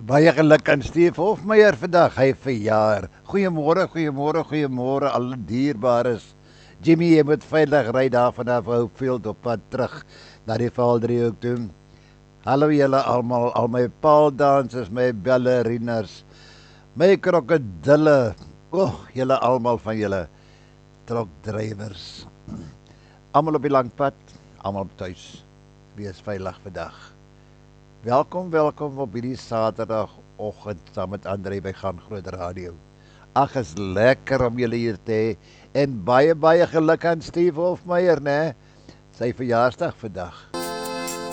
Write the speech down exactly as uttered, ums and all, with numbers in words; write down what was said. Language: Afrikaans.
Baie geluk aan Steve Hofmeyer vandag, hy verjaar. Goeiemôre, goeiemôre, goeiemôre al die dierbares. Jimmy, jy moet veilig ry daar vanaf Hopefield op pad terug na die Vaaldriehoek toe. Hallo julle almal, al my paaldansers, my ballerinas, my krokodille. O, oh, julle almal van julle trokdrywers. Almal op die lang pad, almal tuis. Wees veilig vandag. Welkom, welkom op hierdie Saterdagoggend saam met André by Gaan Groot Radio. Ag, is lekker om julle hier te hê en baie baie geluk aan Steve Hofmeyer, né? Sy verjaarsdag vandag.